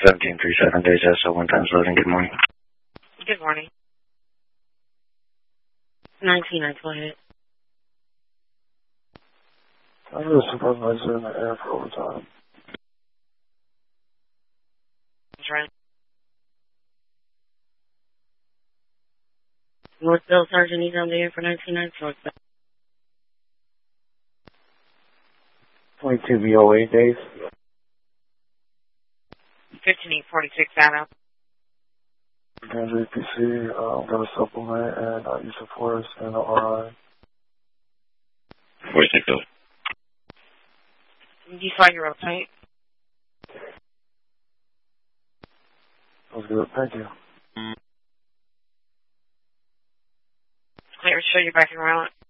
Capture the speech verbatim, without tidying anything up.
seventeen three seven days S O one times loading. Good morning. Good morning. nineteen, I go ahead. I was a supervisor in the air for overtime. That's right. North Bill Sergeant, he's on the air for nineteen nine. twenty-two V O eight days. fifteen forty-six Adam. Andrew P C, um, got a supplement and uh, use of force and an R I. forty-six oh. You saw your update? That was good. Thank you. Clear, show you back around.